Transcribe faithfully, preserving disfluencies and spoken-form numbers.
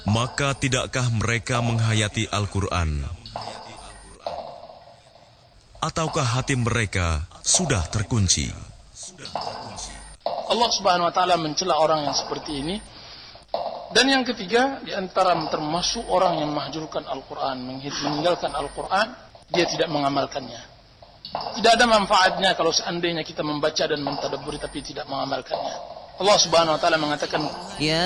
Maka tidakkah mereka menghayati Al-Quran? Ataukah hati mereka sudah terkunci? Allah Subhanahu wa taala mencela orang yang seperti ini. Dan yang ketiga, di antara termasuk orang yang mahjurkan Al-Quran, meninggalkan Al-Quran, dia tidak mengamalkannya. Tidak ada manfaatnya kalau seandainya kita membaca dan mentadabburi tapi tidak mengamalkannya. Allah Subhanahu wa taala mengatakan, Ya